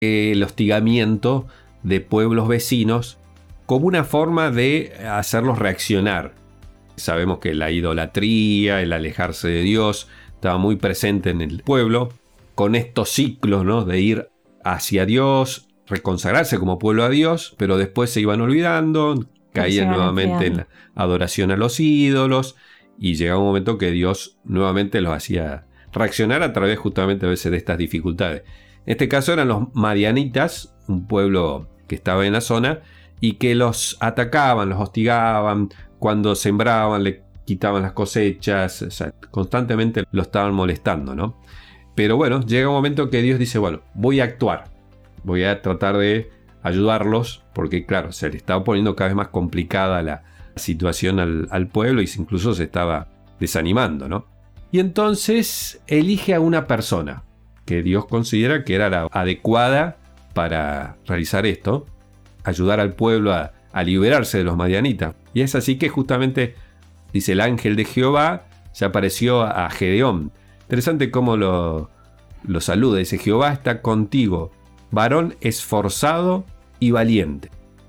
el hostigamiento de pueblos vecinos como una forma de hacerlos reaccionar. Sabemos que la idolatría, el alejarse de Dios, estaba muy presente en el pueblo, con estos ciclos, ¿no?, de ir hacia Dios, reconsagrarse como pueblo a Dios, pero después se iban olvidando, caían nuevamente en la adoración a los ídolos, y llegaba un momento que Dios nuevamente los hacía reaccionar a través justamente a veces de estas dificultades. En este caso eran los madianitas, un pueblo que estaba en la zona, y que los atacaban, los hostigaban, cuando sembraban le quitaban las cosechas, o sea, constantemente lo estaban molestando, ¿no? Pero bueno, llega un momento que Dios dice, bueno, voy a actuar, voy a tratar de ayudarlos, porque claro, se le estaba poniendo cada vez más complicada la situación al pueblo y incluso se estaba desanimando, ¿no? Y entonces elige a una persona que Dios considera que era la adecuada para realizar esto, ayudar al pueblo a liberarse de los madianitas. Y es así que justamente, dice, el ángel de Jehová se apareció a Gedeón. Interesante cómo lo saluda. Dice, Jehová está contigo, varón esforzado y valiente.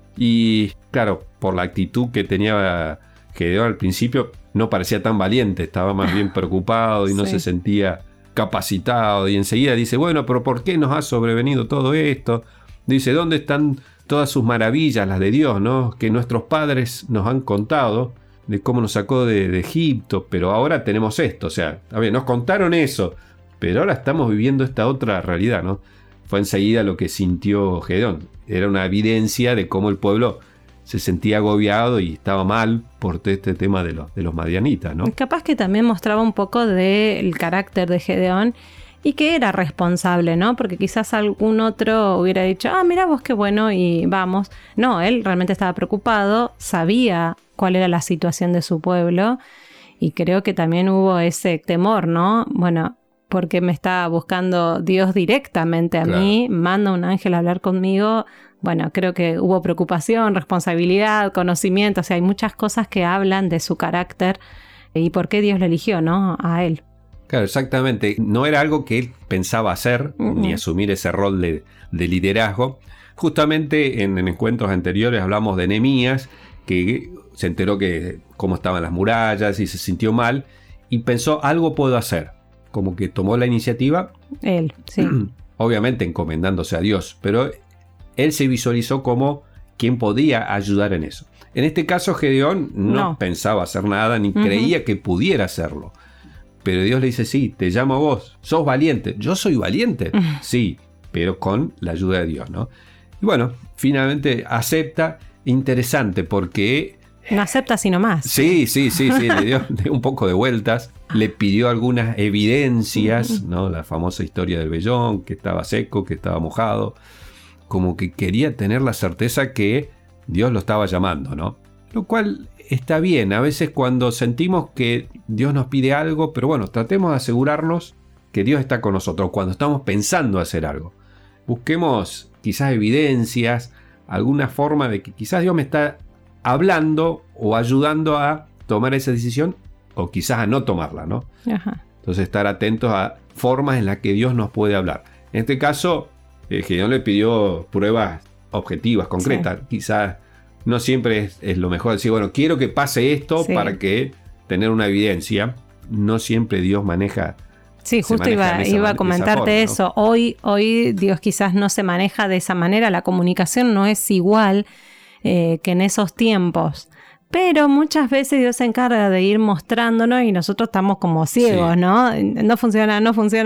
Y claro, por la actitud que tenía Gedeón al principio, no parecía tan valiente, estaba más bien preocupado y no se sentía capacitado. Y enseguida dice, bueno, pero ¿por qué nos ha sobrevenido todo esto? Dice, ¿dónde están todas sus maravillas, las de Dios, ¿no?, que nuestros padres nos han contado, de cómo nos sacó de Egipto, pero ahora tenemos esto? O sea, a ver, nos contaron eso, pero ahora estamos viviendo esta otra realidad, ¿no? Fue enseguida lo que sintió Gedeón. Era una evidencia de cómo el pueblo se sentía agobiado y estaba mal por todo este tema de los madianitas, ¿no? Capaz que también mostraba un poco del carácter de Gedeón y que era responsable, ¿no? Porque quizás algún otro hubiera dicho, mira vos qué bueno y vamos. No, él realmente estaba preocupado, sabía cuál era la situación de su pueblo y creo que también hubo ese temor, ¿no? Bueno, porque me está buscando Dios directamente a mí, manda un ángel a hablar conmigo. Bueno, creo que hubo preocupación, responsabilidad, conocimiento, o sea, hay muchas cosas que hablan de su carácter y por qué Dios lo eligió, ¿no?, a él. Claro, exactamente. No era algo que él pensaba hacer, ni asumir ese rol de liderazgo. Justamente en encuentros anteriores hablamos de Nehemías, que se enteró que cómo estaban las murallas y se sintió mal y pensó, algo puedo hacer. Como que tomó la iniciativa. Él, sí. Obviamente encomendándose a Dios, pero él se visualizó como quien podía ayudar en eso. En este caso, Gedeón no pensaba hacer nada, ni creía que pudiera hacerlo. Pero Dios le dice, sí, te llamo a vos, sos valiente. ¿Yo soy valiente? Sí, pero con la ayuda de Dios, ¿no? Y bueno, finalmente acepta. Interesante porque... No acepta sino más. Sí, le dio un poco de vueltas. Le pidió algunas evidencias, ¿no? La famosa historia del vellón, que estaba seco, que estaba mojado. Como que quería tener la certeza que Dios lo estaba llamando, ¿no? Lo cual está bien. A veces cuando sentimos que Dios nos pide algo, pero bueno, tratemos de asegurarnos que Dios está con nosotros cuando estamos pensando hacer algo. Busquemos quizás evidencias, alguna forma de que quizás Dios me está hablando o ayudando a tomar esa decisión o quizás a no tomarla, ¿no? Ajá. Entonces estar atentos a formas en las que Dios nos puede hablar. En este caso, Gedeón le pidió pruebas objetivas, concretas. Sí. Quizás no siempre es lo mejor decir, bueno, quiero que pase esto para que tener una evidencia. No siempre Dios maneja. Sí, justo iba a comentarte forma, eso. ¿No? Hoy Dios quizás no se maneja de esa manera. La comunicación no es igual que en esos tiempos. Pero muchas veces Dios se encarga de ir mostrándonos y nosotros estamos como ciegos, ¿no? No funciona.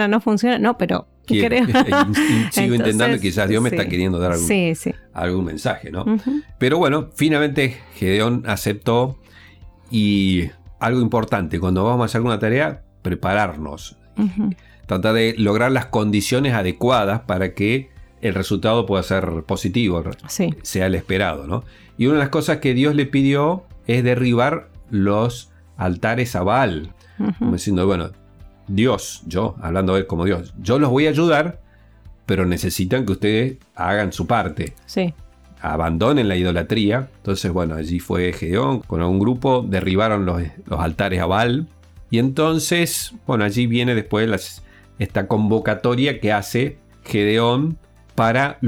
No, pero creo. Sigo intentando, quizás Dios me está queriendo dar algún mensaje, ¿no? Uh-huh. Pero bueno, finalmente Gedeón aceptó. Y algo importante, cuando vamos a hacer alguna tarea, prepararnos. Uh-huh. Tratar de lograr las condiciones adecuadas para que el resultado pueda ser positivo, sea el esperado, ¿no? Y una de las cosas que Dios le pidió es derribar los altares a Baal. Uh-huh. Como diciendo, bueno, Dios, hablando de él como Dios, yo los voy a ayudar, pero necesitan que ustedes hagan su parte. Sí. Abandonen la idolatría. Entonces, bueno, allí fue Gedeón con un grupo, derribaron los altares a Baal. Y entonces, bueno, allí viene después esta convocatoria que hace Gedeón para